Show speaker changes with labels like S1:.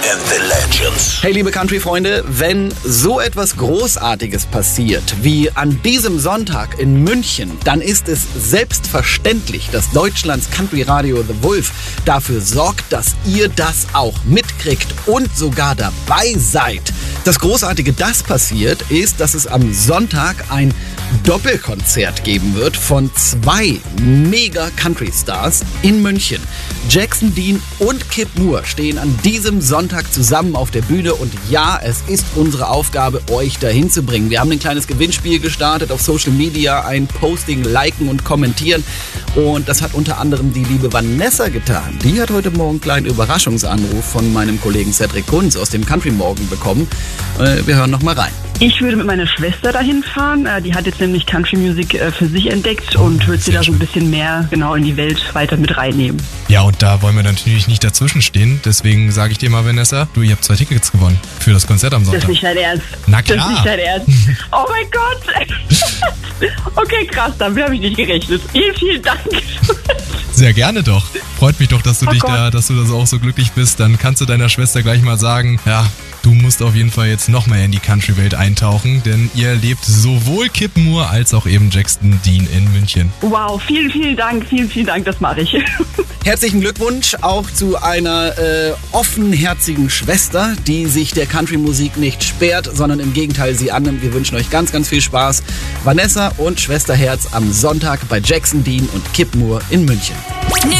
S1: and the Legends.
S2: Hey liebe Country-Freunde, wenn so etwas Großartiges passiert wie an diesem Sonntag in München, dann ist es selbstverständlich, dass Deutschlands Country-Radio The Wolf dafür sorgt, dass ihr das auch mitkriegt und sogar dabei seid. Das Großartige, das passiert, ist, dass es am Sonntag ein Doppelkonzert geben wird von 2 Mega-Country-Stars in München. Jackson Dean und Kip Moore stehen an diesem Sonntag zusammen auf der Bühne und ja, es ist unsere Aufgabe, euch dahin zu bringen. Wir haben ein kleines Gewinnspiel gestartet auf Social Media, ein Posting, liken und kommentieren und das hat unter anderem die liebe Vanessa getan. Die hat heute Morgen einen kleinen Überraschungsanruf von meinem Kollegen Cedric Kunz aus dem Country Morgen bekommen. Wir hören noch mal rein.
S3: Ich würde mit meiner Schwester dahin fahren. Die hat jetzt nämlich Country Music für sich entdeckt und wird sie da so ein bisschen mehr genau in die Welt weiter mit reinnehmen.
S4: Ja, und da wollen wir natürlich nicht dazwischen stehen. Deswegen sage ich dir mal, Vanessa, ihr habt 2 Tickets gewonnen für das Konzert am Sonntag.
S3: Das ist nicht dein Ernst.
S4: Na klar.
S3: Das ist nicht dein Ernst. Oh mein Gott. Okay, krass, damit habe ich nicht gerechnet. Vielen, vielen Dank.
S4: Sehr gerne doch. Freut mich doch, dass du dass du da auch so glücklich bist. Dann kannst du deiner Schwester gleich mal sagen, ja, du musst auf jeden Fall jetzt noch mehr in die Country-Welt eintauchen, denn ihr erlebt sowohl Kip Moore als auch eben Jackson Dean in München.
S3: Wow, vielen, vielen Dank, das mache ich.
S2: Herzlichen Glückwunsch auch zu einer offenherzigen Schwester, die sich der Country-Musik nicht sperrt, sondern im Gegenteil sie annimmt. Wir wünschen euch ganz, ganz viel Spaß. Vanessa und Schwesterherz am Sonntag bei Jackson Dean und Kip Moore in München.